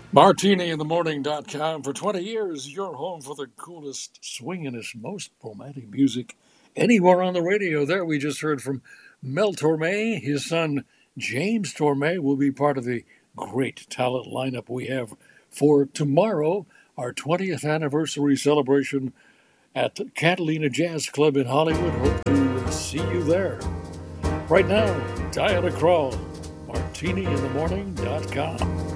MartiniInTheMorning.com. For 20 years, your home for the coolest, swinginest, most romantic music anywhere on the radio. There we just heard from Mel Torme. His son, James Torme, will be part of the great talent lineup we have for tomorrow, our 20th anniversary celebration at Catalina Jazz Club in Hollywood. Hope to see you there. Right now, Diana Krall, MartiniInTheMorning.com.